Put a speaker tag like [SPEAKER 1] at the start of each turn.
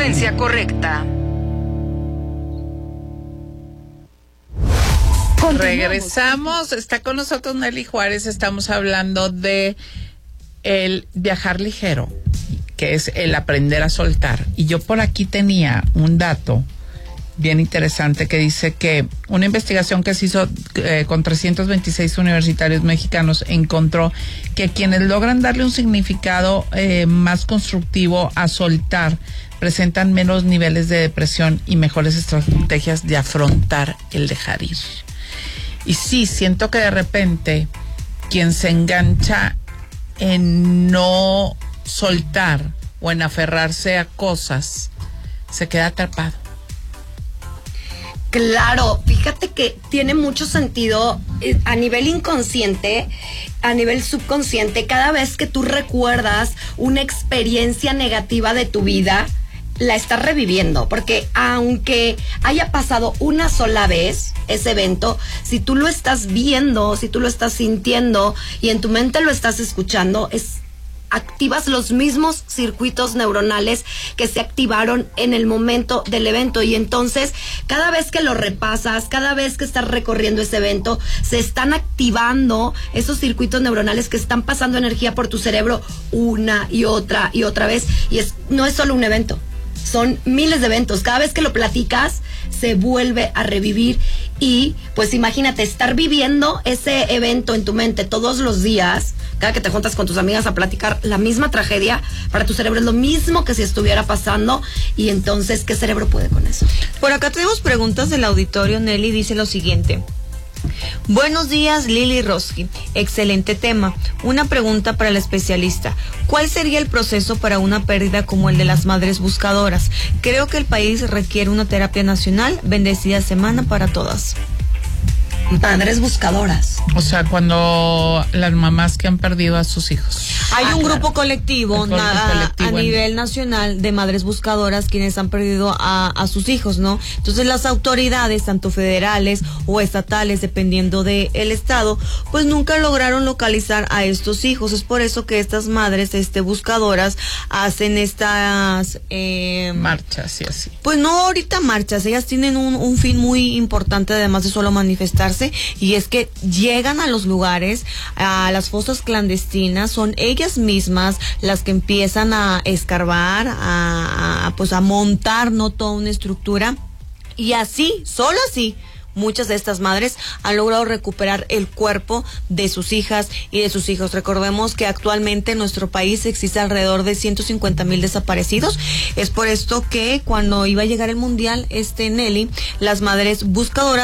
[SPEAKER 1] frecuencia correcta.
[SPEAKER 2] Regresamos, está con nosotros Nelly Juárez, estamos hablando de el viajar ligero, que es el aprender a soltar. Y yo por aquí tenía un dato bien interesante que dice que una investigación que se hizo con 326 universitarios mexicanos encontró que quienes logran darle un significado más constructivo a soltar presentan menos niveles de depresión y mejores estrategias de afrontar el dejar ir. Y sí, siento que de repente quien se engancha en no soltar o en aferrarse a cosas se queda atrapado.
[SPEAKER 3] Claro, fíjate que tiene mucho sentido a nivel inconsciente, a nivel subconsciente. Cada vez que tú recuerdas una experiencia negativa de tu vida, la estás reviviendo, porque aunque haya pasado una sola vez ese evento, si tú lo estás viendo, si tú lo estás sintiendo y en tu mente lo estás escuchando, activas los mismos circuitos neuronales que se activaron en el momento del evento, y entonces cada vez que lo repasas, cada vez que estás recorriendo ese evento, se están activando esos circuitos neuronales que están pasando energía por tu cerebro una y otra vez, y no es solo un evento, son miles de eventos. Cada vez que lo platicas se vuelve a revivir, y pues imagínate estar viviendo ese evento en tu mente todos los días. Cada que te juntas con tus amigas a platicar la misma tragedia, para tu cerebro es lo mismo que si estuviera pasando. Y entonces, ¿qué cerebro puede con eso?
[SPEAKER 4] Por acá tenemos preguntas del auditorio. Nelly dice lo siguiente: buenos días, Lili Roski. Excelente tema. Una pregunta para el especialista. ¿Cuál sería el proceso para una pérdida como el de las madres buscadoras? Creo que el país requiere una terapia nacional. Bendecida semana para todas.
[SPEAKER 3] Madres buscadoras.
[SPEAKER 2] O sea, cuando las mamás que han perdido a sus hijos.
[SPEAKER 4] Hay un grupo colectivo, a nivel nacional de madres buscadoras quienes han perdido a sus hijos, ¿no? Entonces las autoridades, tanto federales o estatales, dependiendo del estado, pues nunca lograron localizar a estos hijos. Es por eso que estas madres buscadoras hacen estas
[SPEAKER 2] marchas y así.
[SPEAKER 4] Pues no ahorita marchas, ellas tienen un fin muy importante, además de solo manifestarse, y es que llegan a los lugares, a las fosas clandestinas, son ellas mismas las que empiezan a escarbar, a montar, ¿no?, toda una estructura, y así, solo así, muchas de estas madres han logrado recuperar el cuerpo de sus hijas y de sus hijos. Recordemos que actualmente en nuestro país existe alrededor de 150,000 desaparecidos. Es por esto que cuando iba a llegar el mundial, Nelly, las madres buscadoras